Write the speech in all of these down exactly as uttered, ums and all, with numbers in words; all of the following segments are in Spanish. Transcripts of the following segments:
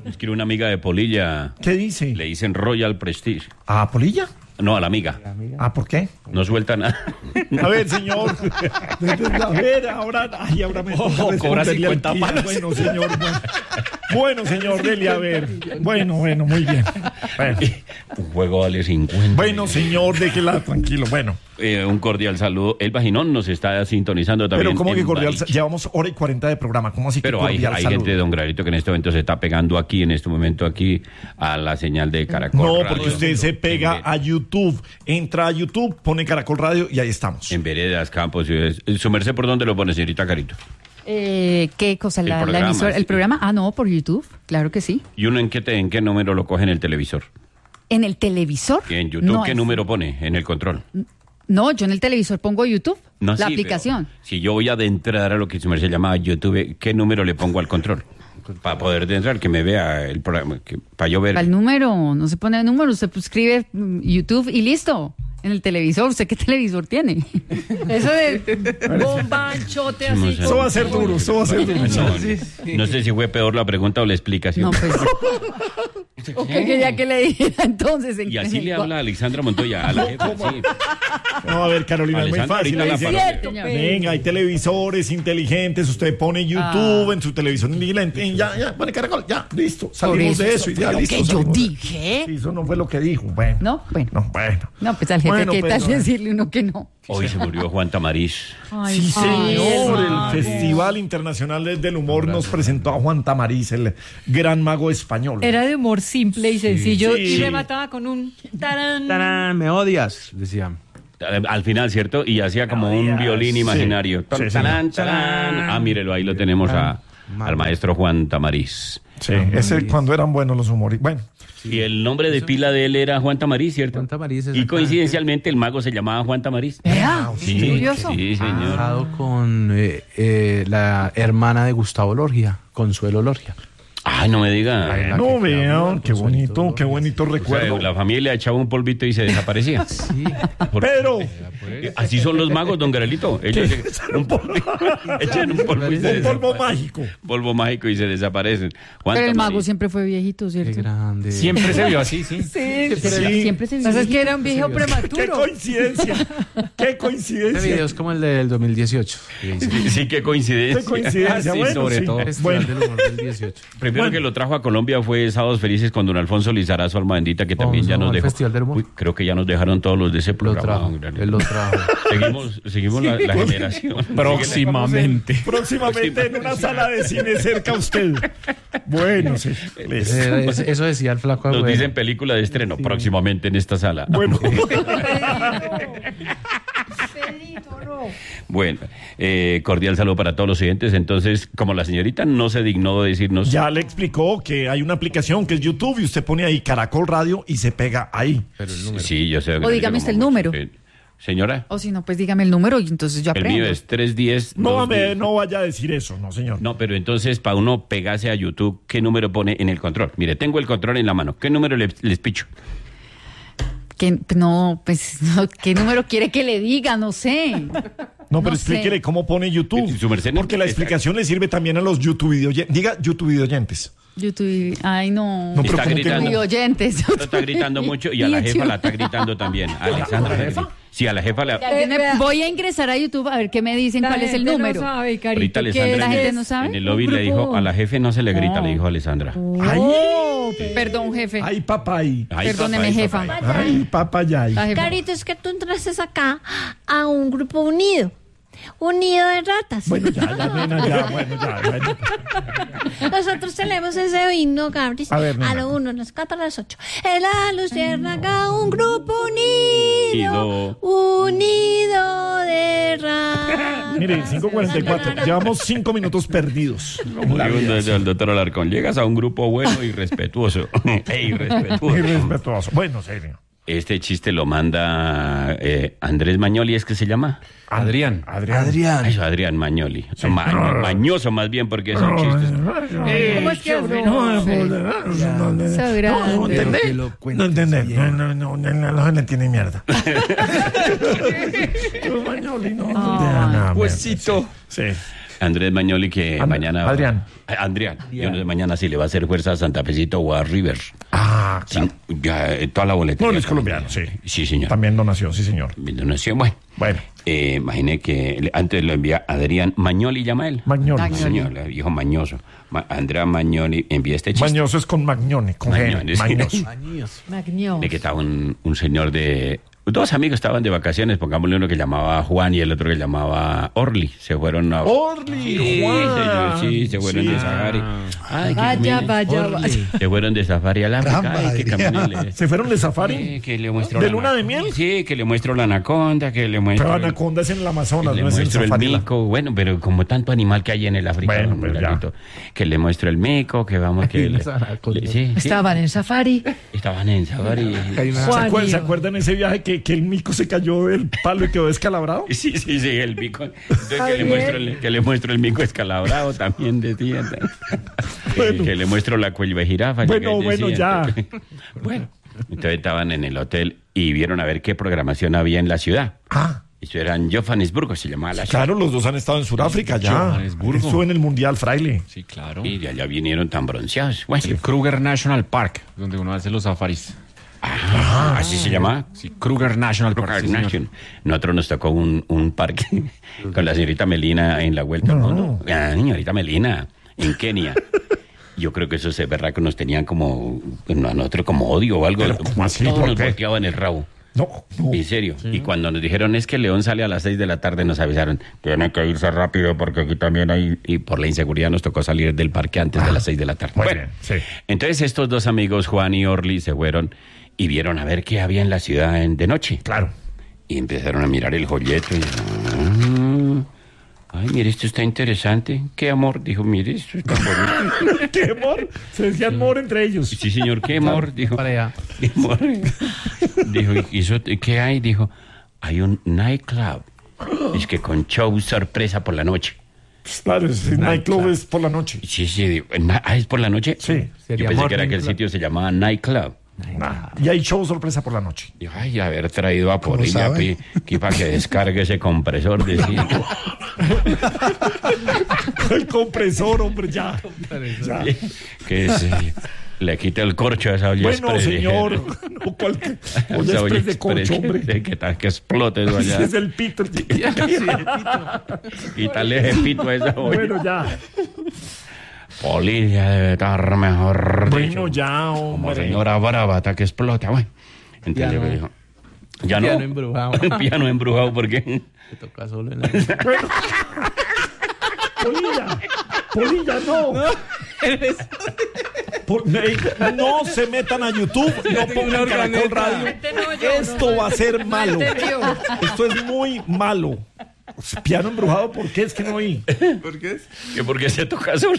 Es que una amiga de Polilla. ¿Qué dice? Le dicen Royal Prestige. ¿A Polilla? No, a la amiga. Ah, ¿por qué? No suelta nada. A ver, señor. A ver, ahora, ay, ahora me toca oh, cobra cincuenta palos. Bueno, señor. Bueno, bueno, señor, dele a ver. Bueno, bueno, muy bien. Bueno, Un juego vale cincuenta. bueno señor, déjela tranquilo. Bueno, Eh, un cordial saludo. El Vaginón nos está sintonizando también. pero ¿cómo que en cordial? Bariche. Llevamos hora y cuarenta de programa. ¿Cómo así que Pero hay, cordial hay saludo? gente de Don Granito que en este momento se está pegando aquí, en este momento aquí, a la señal de Caracol No, Radio. porque usted se pega En- a YouTube, entra a YouTube, pone Caracol Radio y ahí estamos. En veredas, campos, ciudades. ¿Su merced por dónde lo pone, señorita Carito? Eh, ¿Qué cosa? El La, la programa, emisora- sí. ¿El programa? Ah, no, por YouTube. Claro que sí. ¿Y uno en qué, te- en qué número lo coge en el televisor? ¿En el televisor? ¿Y en YouTube No, qué es- número pone en el control? No, yo en el televisor pongo YouTube, No, la sí, aplicación. pero si yo voy a adentrar a lo que su merced llama YouTube, ¿qué número le pongo al control? Para poder entrar, que me vea el programa, que, para yo ver. Al número, no se pone el número, usted escribe mm, YouTube y listo. En el televisor, ¿usted qué televisor tiene? Eso de bombanchote así. No sé. Eso va a ser duro, eso va a ser duro. No, no sé si fue peor la pregunta o la explicación. No, pues. Ok, que ya que le dijera entonces. en- Y así en- le habla a Alexandra Montoya, a la jefa, sí. No, a ver, Carolina, es muy Alessandra, fácil. ahorita la Dice, parodia. Señor. venga, hay televisores inteligentes, usted pone YouTube en su televisor inteligente, y ya, ya, pone Caracol, ya, listo, Por salimos eso, de eso eso y fue ya, lo listo. que yo salimos de- dije. Sí, eso no fue lo que dijo, bueno. No, bueno. No, bueno. No, pues al jefe, Bueno, ¿qué pues, tal no. decirle uno que no? Hoy se murió Juan Tamariz. Ay, Sí, señor, el mago. Festival Internacional del Humor nos presentó a Juan Tamariz, el gran mago español. Era de humor simple y sencillo Sí. y remataba con un tarán. ¡Tarán! Me odias, decían. Al al final, ¿cierto? Y hacía como un violín imaginario. Sí, Tarán, señor. tarán. Ah, mírelo, ahí lo tenemos a, al maestro Juan Tamariz. Sí, ese cuando eran buenos los humoristas. Bueno, Y el nombre de pila de él era Juan Tamariz, ¿cierto? Juan Tamariz, Y exactamente. coincidencialmente el mago se llamaba Juan Tamariz. Vea, Sí, curioso. sí, señor. Casado con eh, eh, la hermana de Gustavo Lorgia, Consuelo Lorgia. Ay, no me diga. Ay, la no que vean, habla, qué bonito, Consuelito, qué bonito O sea, recuerdo. la familia echaba un polvito y se desaparecía. Sí. Porque- Pero, Así son los magos, don Garelito. Ellos se- un polvo- echan un polvo y se un polvo desaparecen. mágico. Polvo mágico y se desaparecen. Juan Pero el Tamariz. mago siempre fue viejito, Qué ¿cierto? grande. Siempre se vio así, sí. Pero Sí. siempre se Entonces es vio. que era un viejo Qué prematuro. coincidencia, qué Este coincidencia. video es como el del dos mil dieciocho. Sí, qué coincidencia. Qué coincidencia, Sí, bueno, sobre sí. todo. Festival Bueno. del humor del dieciocho. Primero que lo trajo a Colombia fue Sábados Felices con don Alfonso Lizarazo, alma bendita, que también Vamos ya a nos al dejó. Festival del Humor. Uy, creo que ya nos dejaron todos los de ese Lo programa. trajo. don Garelito. Él lo trajo. Seguimos, seguimos la, la generación. Próximamente. Próximamente en una sala de cine cerca a usted. Bueno, sí. Les- Eh, es- Eso decía el flaco Nos Agüero. dicen película de estreno próximamente en esta sala. Bueno, Bueno, eh, cordial saludo para todos los oyentes. Entonces, como la señorita no se dignó de decirnos. ya le explicó que hay una aplicación que es YouTube y usted pone ahí Caracol Radio y se pega ahí. Pero el número. Sí, yo sé. O dígame usted el número. Eh, Señora, O si no, pues dígame el número y entonces yo el aprendo. mío es tres diez. No, me, no vaya a decir eso, no, señor. No, pero entonces, para uno pegarse a YouTube, ¿qué número pone en el control? Mire, tengo el control en la mano. ¿Qué número le- les picho? Que, no, pues, no, ¿qué número quiere que le diga? No sé. No, pero No sé. explíquele cómo pone YouTube. Su merced no- Porque la explicación le sirve también a los YouTube videoyentes. Diga YouTube videoyentes. YouTube, ay no. No, pero Está ¿cómo que gritando. Y oyentes. Lo está gritando mucho y a la jefa la está gritando también. A Alexandra. ¿A la jefa? Sí, a la jefa la... Alguien me- Voy a ingresar a YouTube a ver qué me dicen, La cuál es el gente número. No sabe, Carito, Ahorita que Alessandra la en el- gente no sabe. en el lobby Un le dijo, grupo- a la jefe no se le grita, No. le dijo Alessandra. Ay, Perdón, jefe. ay, papay. Ay, Perdóneme, papá, ay, jefa. papá. Ay, papayay. La jefa. Carito, es que tú entraste acá a un grupo unido. Un nido de ratas. Bueno, ya, ya, nena, ya, bueno, ya. bueno. Nosotros tenemos ese himno, Gabris. A ver, nena. A lo uno, a las cuatro, a las ocho. En la luciérnaga, un grupo unido. Unido de ratas. Mire, cinco cuarenta y cuatro. Llevamos cinco minutos perdidos. Como dijo el, el doctor Alarcón, llegas a un grupo bueno y respetuoso. Ey, respetuoso. Irrespetuoso. Bueno, serio. Este chiste lo manda eh, Andrés Mañoli, ¿es que se llama? Adrián. Adrián. Adrián. Ay, Adrián Mañoli. Ma- mañoso más bien porque son chistes. ¿Cómo es que hace? No, no, no, no, Sabrá. no, Pero ¿entendés? que lo No cuentes entendés. bien. No, no, no, no, no, no se le entiende mierda. Mañoli, no, no, Ay, no, Huesito. Sí. Andrés Magnoli que And- mañana... Adrián. Eh, Adrián. Yo no sé mañana si le va a hacer fuerza a Santa Fecito o a River. Ah, Sí, ya, eh, toda la boletería. No, él es colombiano, sí. Sí, señor. También donación, sí, señor. Donación, bueno. Bueno, Eh, imaginé que le- antes lo envía Adrián Magnoli, llama él. Magnoli. Magnoli. Señor, el hijo mañoso. Ma- Andrea Magnoli envía este chiste. Mañoso es con Magnone, con G. Magnone, sí. Mañoso. Magno. De que estaba un, un señor de... Dos amigos estaban de vacaciones, pongámosle uno que llamaba Juan y el otro que llamaba Orly. Se fueron a... Orly, Sí, Juan. señor, sí, se fueron Sí. de safari. Ay, que Vaya, camine. vaya, Orly. vaya. Se fueron de safari al África. Gran Ay, que María. camine. ¿Se fueron de safari? Sí, que le muestro ¿De la luna de anaconda. miel? Sí, que le muestro la anaconda, que le muestro... Pero el- Anaconda es en el Amazonas, le no es en muestro el safari. mico, bueno, pero como tanto animal que hay en el África, Bueno, don pues ya. Lalito, que le muestro el mico, que vamos que... le- Las anacondas. le- sí, sí, Estaban en safari. estaban en safari. Hay una- ¿Se, Juan acuer- y- ¿Se acuerdan ese viaje que, que el mico se cayó del palo y quedó descalabrado? Sí, sí, sí, el mico. Entonces que le, bien. muestro el, que le muestro el mico escalabrado también decía. Bueno. Que, que le muestro la cuello de jirafa. Bueno, que bueno, decía. ya. Bueno, entonces estaban en el hotel y vieron a ver qué programación había en la ciudad. Ah, Eso era en Johannesburgo, se llamaba la ciudad. claro, los dos han estado en Sudáfrica ya. Johannesburgo. Eso en el Mundial, fraile. Sí, claro. Y de allá vinieron tan bronceados. Bueno, El Kruger National Park, donde uno hace los safaris. ah, así se llama. Sí, Kruger National Park. sí, señor. Nation. Nosotros nos tocó un, un parque con la señorita Melina en la vuelta al No. mundo. Ah, señorita Melina, en Kenia. Yo creo que esos berracos nos tenían como, bueno, a nosotros como odio o algo. Pero, ¿cómo así? Todos ¿Por nos qué? volteaban el rabo. No, no. En serio. Y cuando nos dijeron es que León sale a las seis de la tarde, nos avisaron, tienen que irse rápido porque aquí también hay... Y por la inseguridad nos tocó salir del parque antes de las seis de la tarde. Muy Bueno, bien, sí. entonces estos dos amigos, Juan y Orly, se fueron y vieron a ver qué había en la ciudad en- de noche. Claro. Y empezaron a mirar el folleto y... "Ah, ay, mire, esto está interesante. ¿Qué amor? Dijo, mire, esto está bonito. ¿Qué amor? Se decían amor entre ellos. Sí, señor, ¿qué amor? Dijo. Para allá. ¿Qué amor? Dijo, ¿y eso qué hay? Dijo, hay un nightclub. Es que con show sorpresa por la noche. Claro, el nightclub es por la noche. Sí, sí, digo, na- ah, ¿es por la noche? Sí. Yo Sería pensé que era Morning que el Club. sitio se llamaba nightclub. Nah. Y hay show sorpresa por la noche. Dijo, ay, haber traído a ¿Cómo Porilla sabe? aquí para que descargue ese compresor. Decía. El compresor, hombre, ya. Ya. Que se, le quite el corcho a esa olla Bueno, express, señor. dijeron. No, cualquier. Esa Oye, olla express de express concho, que- hombre. de que, tal que explote eso allá. Ese es el pito. el- Quítale ese pito a esa olla. Bueno, ya. Polilla debe estar mejor. Bueno, dicho. ya, Como hombre. señora brava hasta que explota. Bueno, entonces Piano. le dijo. Ya no. Piano embrujado. Piano embrujado, porque Te toca solo en la... Polilla. Polilla, no. Por- ey, no se metan a YouTube, no pongan Caracol Radio. Esto va a ser malo. Esto es muy malo. Piano embrujado, ¿por qué? Es que no oí. ¿Por qué? que porque se toca solo.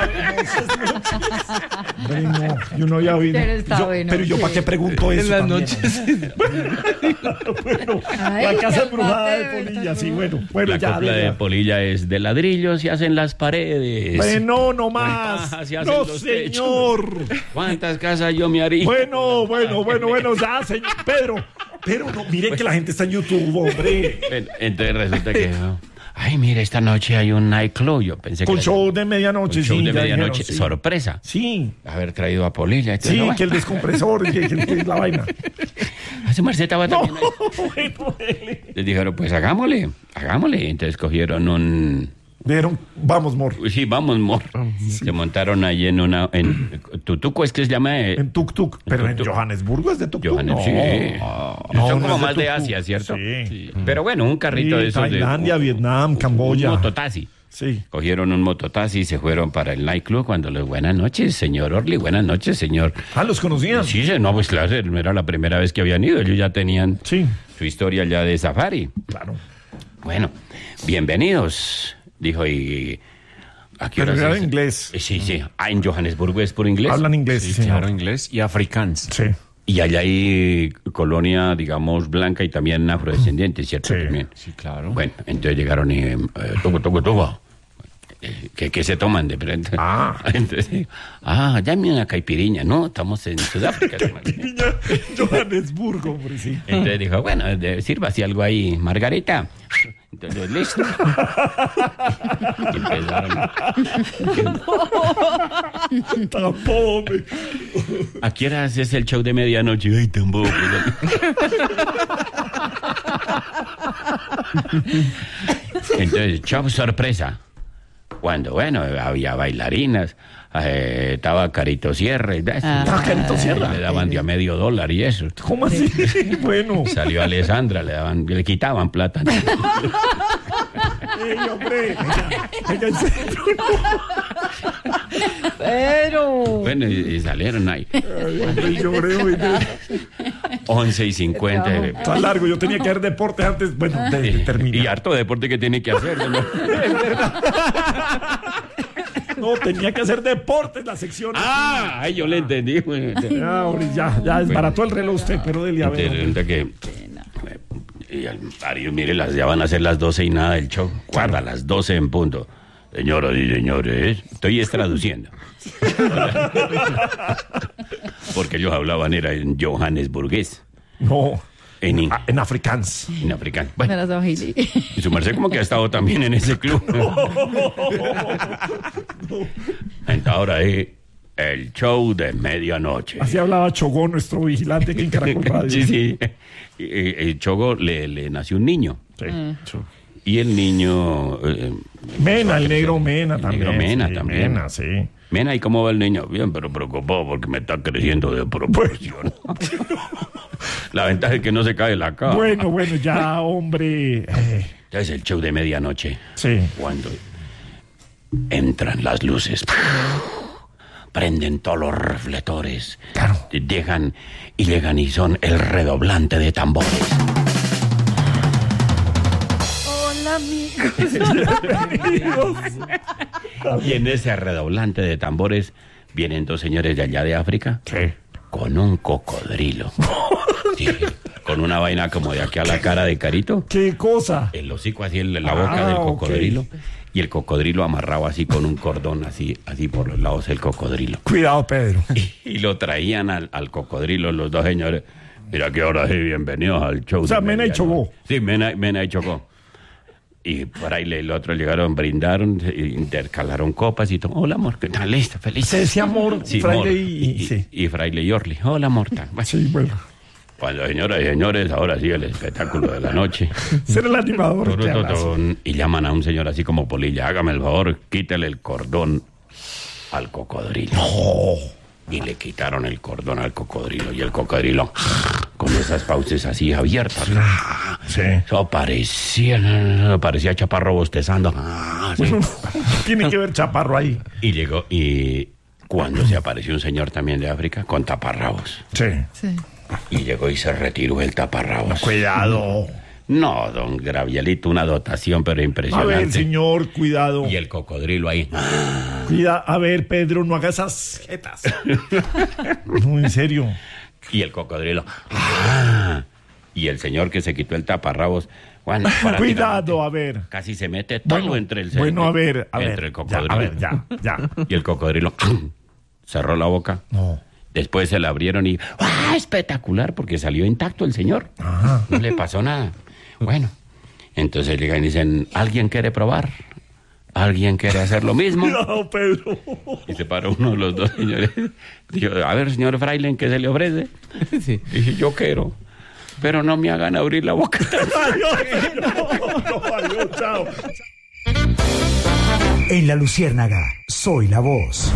Hombre, no, yo no había oído. Pero está Yo- bueno. pero yo, ¿para qué pregunto eso? En las también? noches. Bueno, Ay, la casa qué embrujada de papel, Polilla, sí, no. bueno. Bueno, La ya. copla de ya. Polilla es de ladrillos y hacen las paredes. Bueno, no más. Ventajas y hacen No, los señor. ¿Cuántas casas yo me haría? Bueno, bueno, bueno, bueno, ya, señor. Pedro, Pedro, no, miren que la gente está en YouTube, hombre. En- Entonces resulta que... Ay, mire, esta noche hay un nightclub. Yo pensé Con que... show de medianoche, con show sí. de ya medianoche. dijeron, sí. Sorpresa. Sí, Haber traído a Polilla. Entonces, sí, no, que el descompresor, que, que- que es la vaina. Hace Marceta estaba No, también ahí. bueno, él- Les dijeron, pues hagámosle, hagámosle. Entonces cogieron un... dijeron, vamos, mor. Sí, vamos, mor. Se montaron ahí en una... En Tutuco es que se llama... eh, En Tuk Tuk, pero en Tuk-tuk. Johannesburgo es de Tuk Tuk. Johannes, no. sí. No, Son no como es de más de Tuk-tuk. Asia, ¿cierto? Sí. Pero bueno, un carrito Sí, de esos Tailandia, de... Vietnam, Un Camboya. mototaxi. Sí. Cogieron un mototaxi y se fueron para el nightclub cuando les... Buenas noches, señor Orly. Buenas noches, señor... Ah, ¿los conocían? Sí, sí, no, pues claro, no era la primera vez que habían ido. Ellos ya tenían Sí, su historia ya de safari. claro. Bueno, bienvenidos, dijo y... ¿A qué Pero horas era es? inglés. Eh, Sí, sí. Ah, en Johannesburgo es por inglés. Hablan inglés, Sí, sí, señor. claro, inglés y afrikaans. Sí. Y allá hay colonia, digamos, blanca y también afrodescendiente, ¿cierto? Sí. También. Sí, claro. Bueno, entonces llegaron y... Eh, toco, toco, toco. Eh, ¿Qué, qué se toman de frente? Ah. Entonces, ah, dame una caipiriña. No, estamos en Sudáfrica. Niña, Johannesburgo, hombre, sí. Entonces dijo, bueno, de- sírvase algo ahí, Margarita. Entonces, listo. Y empezaron. Tampoco, hombre. ¿A qué hora es el show de medianoche? Ay, tampoco. Entonces, show sorpresa. Cuando, bueno, había bailarinas, eh, estaba Carito Sierra. Y Ah, Carito Sierra. Le daban de a medio dólar y eso. ¿Cómo así? Bueno. Salió Alessandra, le daban, le quitaban plata. Ey, hombre. Ella, ella en serio. Pero. Bueno, y, y salieron ahí. Ay, hombre, lloré hoy. once y cincuenta. Está largo, yo tenía que hacer deporte antes, bueno, de, de terminar. Y harto deporte que tiene que hacer, ¿no? Es verdad. No, tenía que hacer deporte en la sección. Ah, ay, yo le entendí. Güey. Ya, hombre, ya, ya desbarató el reloj usted, pero dele a ver. Resulta que y al Mario, mire, las, ya van a ser las doce y nada del show. Guarda, las doce en punto. Señoras y señores, estoy es traduciendo. Porque ellos hablaban, era en johannesburgués. No, En, in- ah, en afrikaans. en africano. Me Bueno, las bajé. y su merced como que ha estado también en ese club. Entonces ahora es el show de medianoche. Así hablaba Chogó, nuestro vigilante que en Caracol Radio. Sí, sí. Y, y- y Chogo le, le nació un niño. Sí. Cho- Y el niño... eh, Mena, el negro Mena el también. negro Mena sí, también. Mena, sí. Mena, ¿y cómo va el niño? Bien, pero preocupado porque me está creciendo de proporción. La ventaja es que no se cae la cara. Bueno, bueno, ya, hombre. eh, Es el show de medianoche. sí. Cuando entran las luces, prenden todos los reflectores, Claro. dejan y llegan y son el redoblante de tambores. Hola, amigos. Y en ese redoblante de tambores vienen dos señores de allá de África Sí. con un cocodrilo. Sí, con una vaina como de aquí a la cara de Carito. ¿Qué cosa? El hocico así en la boca Ah, del ok. cocodrilo. Y el cocodrilo amarrado así con un cordón así, así por los lados del cocodrilo. Cuidado, Pedro. Y lo traían al, al cocodrilo los dos señores. Mira que ahora sí, bienvenidos al show. O sea, de Mena y medianoche. Chocó. Sí, Mena, Mena y Chocó. Y por ahí le- el otro llegaron, brindaron, se- intercalaron copas y todo. Hola, amor, ¿qué tal? Listo, feliz. Se decía amor, Sí, fraile amor. y, y, sí. y fraile y Orly. Hola, amor. tal. Bueno, Sí, bueno. cuando, señoras y señores, ahora sí el espectáculo de la noche. Ser el animador. que Turututun, habla así. y llaman a un señor así como polilla. Hágame el favor, quítale el cordón al cocodrilo. Y le quitaron el cordón al cocodrilo. Y el cocodrilo, con esas fauces así abiertas. Sí. Eso parecía, parecía Chaparro bostezando. Sí. Tiene que ver Chaparro ahí. Y llegó, y cuando se apareció un señor también de África con taparrabos. Sí. Sí. Y llegó y se retiró el taparrabos. Cuidado. No, don Gravielito, una dotación, pero A impresionante. ver, señor, cuidado. Y el cocodrilo ahí. Cuida, a ver, Pedro, no haga esas jetas. No, en serio. Y el cocodrilo. ¡Ah! Y el señor que se quitó el taparrabos. Bueno, prácticamente Cuidado, a ver. Casi se mete todo Bueno, entre el bueno, a ver, a entre ver. el Ya, cocodrilo. a ver, ya, ya. Y el cocodrilo cerró la boca. No. Después se la abrieron y ¡ah! Espectacular, porque salió intacto el señor. Ajá. No le pasó nada. Bueno, entonces llegan y dicen, ¿alguien quiere probar? ¿Alguien quiere hacer lo mismo? Cuidado, Pedro. Y se paró uno de los dos señores. Dijo, a ver, señor Fraile, ¿qué se le ofrece? Sí. Dije, yo quiero, pero no me hagan abrir la boca. Adiós. No, no, adiós, chao. En La Luciérnaga, soy la voz.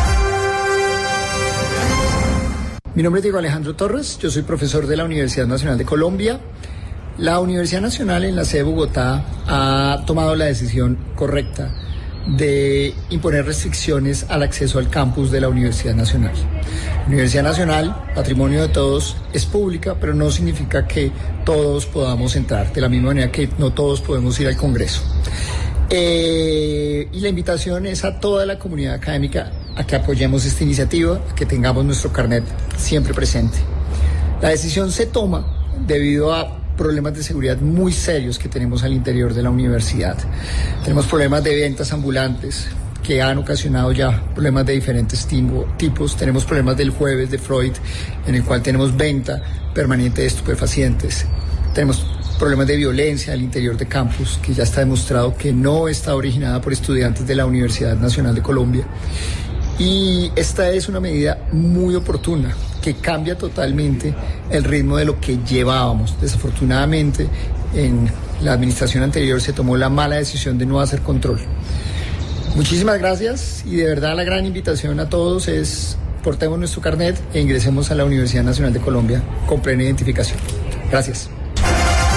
Mi nombre es Diego Alejandro Torres, yo soy profesor de la Universidad Nacional de Colombia. La Universidad Nacional en la sede de Bogotá ha tomado la decisión correcta de imponer restricciones al acceso al campus de la Universidad Nacional. La Universidad Nacional, patrimonio de todos, es pública, pero no significa que todos podamos entrar, de la misma manera que no todos podemos ir al Congreso. Eh, y la invitación es a toda la comunidad académica a que apoyemos esta iniciativa, a que tengamos nuestro carnet siempre presente. La decisión se toma debido a problemas de seguridad muy serios que tenemos al interior de la universidad. Tenemos problemas de ventas ambulantes que han ocasionado ya problemas de diferentes timbo, tipos. Tenemos problemas del jueves de Freud, en el cual tenemos venta permanente de estupefacientes. Tenemos problemas de violencia al interior de campus, que ya está demostrado que no está originada por estudiantes de la Universidad Nacional de Colombia. Y esta es una medida muy oportuna, que cambia totalmente el ritmo de lo que llevábamos. Desafortunadamente, en la administración anterior se tomó la mala decisión de no hacer control. Muchísimas gracias, y de verdad la gran invitación a todos es: portemos nuestro carnet e ingresemos a la Universidad Nacional de Colombia con plena identificación. Gracias.